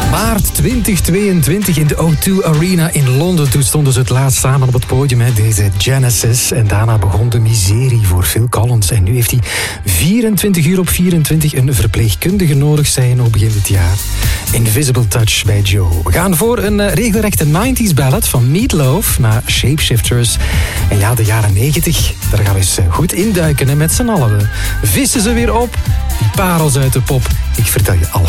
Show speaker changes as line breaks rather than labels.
Maart 2022 in de O2 Arena in Londen. Toen stonden ze het laatst samen op het podium, hè, deze Genesis. En daarna begon de miserie voor Phil Collins. En nu heeft hij 24 uur op 24 een verpleegkundige nodig, zei hij nog begin dit jaar. Invisible Touch bij Joe. We gaan voor een regelrechte 90s ballad van Meatloaf naar Shapeshifters. En ja, de jaren 90, daar gaan we eens goed induiken, hè, met z'n allen. We vissen ze weer op, die parels uit de pop. Ik vertel je alles.